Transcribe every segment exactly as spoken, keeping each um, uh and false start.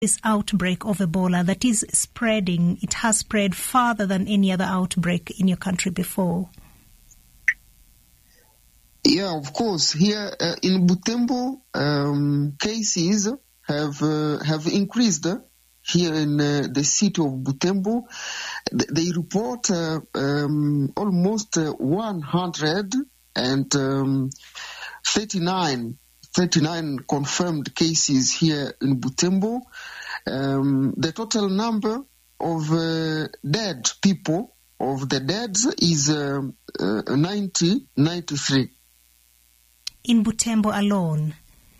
this outbreak of Ebola that is spreading, it has spread farther than any other outbreak in your country before? Yeah, of course. Here uh, in Butembo, um, cases have uh, have increased. Here in uh, the city of Butembo, they report uh, um, almost uh, one hundred thirty-nine confirmed cases here in Butembo. Um, the total number of uh, dead people, of the deads, is uh, uh, ninety, ninety-three. In Butembo alone?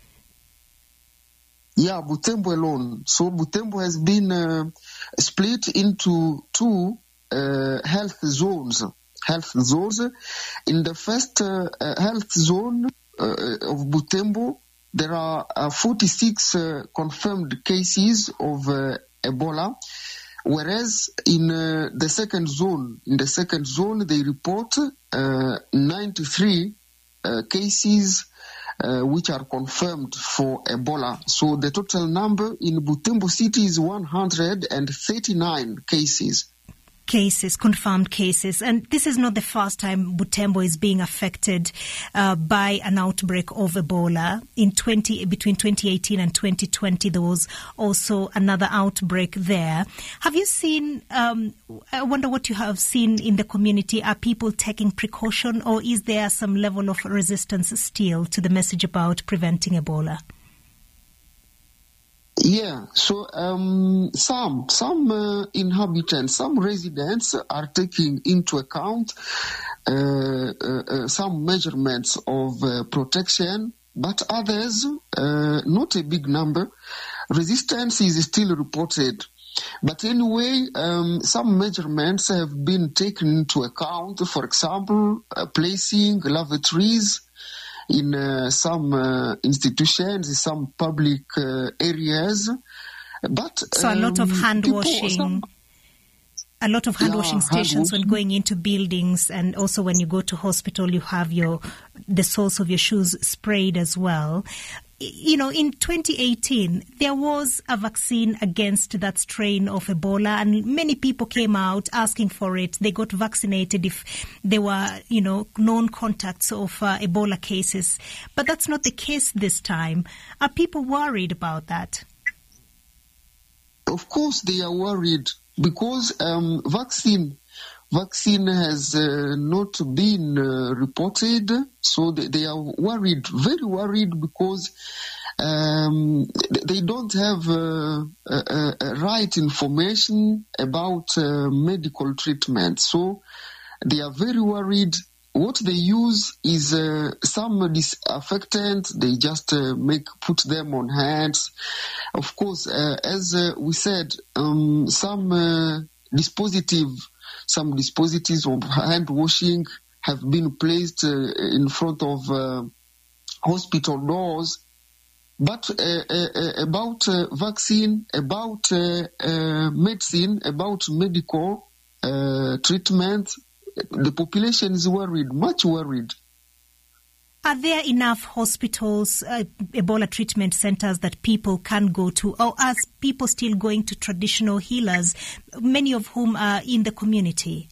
Yeah, Butembo alone. So Butembo has been uh, split into two uh, health zones. Health zones. In the first uh, uh, health zone uh, of Butembo, there are uh, forty-six uh, confirmed cases of uh, Ebola, whereas in uh, the second zone, in the second zone, they report uh, ninety-three uh, cases Uh, which are confirmed for Ebola. So the total number in Butembo city is one hundred thirty-nine cases. Cases, confirmed cases. And this is not the first time Butembo is being affected uh, by an outbreak of Ebola. In twenty between twenty eighteen and twenty twenty, there was also another outbreak there. Have you seen, um, I wonder what you have seen in the community. Are people taking precaution, or is there some level of resistance still to the message about preventing Ebola? Yeah, so um, some some uh, inhabitants, some residents are taking into account uh, uh, uh, some measurements of uh, protection, but others, uh, not a big number. Resistance is still reported. But anyway, um, some measurements have been taken into account. For example, uh, placing lavatories in uh, some uh, institutions, some public uh, areas. But so um, a lot of hand washing, some, a lot of hand washing yeah, stations hand when going into buildings, and also when you go to hospital, you have your the soles of your shoes sprayed as well. You know, in twenty eighteen, there was a vaccine against that strain of Ebola, and many people came out asking for it. They got vaccinated if they were, you know, known contacts of uh, Ebola cases. But that's not the case this time. Are people worried about that? Of course they are worried, because um, vaccine Vaccine has uh, not been uh, reported, so they, they are worried, very worried, because um, they don't have uh, uh, uh, right information about uh, medical treatment. So they are very worried. What they use is uh, some disinfectant. They just uh, make put them on hands. Of course, uh, as uh, we said, um, some uh, dispositive Some dispositives of hand washing have been placed uh, in front of uh, hospital doors. But uh, uh, about uh, vaccine, about uh, uh, medicine, about medical uh, treatment, the population is worried, much worried. Are there enough hospitals, uh, Ebola treatment centers that people can go to, or are people still going to traditional healers, many of whom are in the community?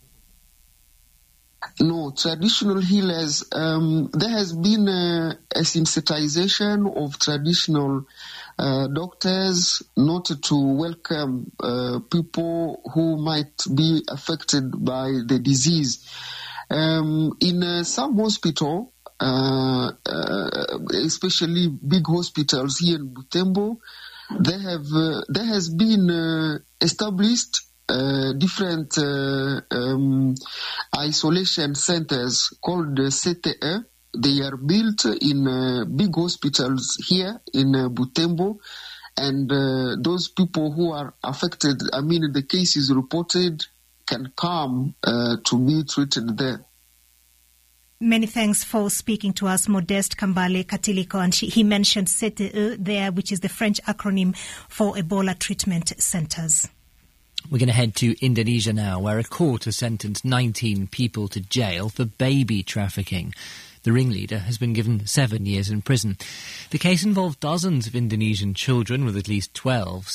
No, traditional healers, um, there has been a, a sensitization of traditional uh, doctors not to welcome uh, people who might be affected by the disease. Um, in uh, some hospital, Uh, uh, especially big hospitals here in Butembo, they have uh, there has been uh, established uh, different uh, um, isolation centers called uh, C T E. They are built in uh, big hospitals here in uh, Butembo, and uh, those people who are affected, I mean the cases reported, can come uh, to be treated there. Many thanks for speaking to us, Modeste Kambale Katiliko. And she, he mentioned C T E there, which is the French acronym for Ebola Treatment Centers. We're going to head to Indonesia now, where a court has sentenced nineteen people to jail for baby trafficking. The ringleader has been given seven years in prison. The case involved dozens of Indonesian children, with at least twelve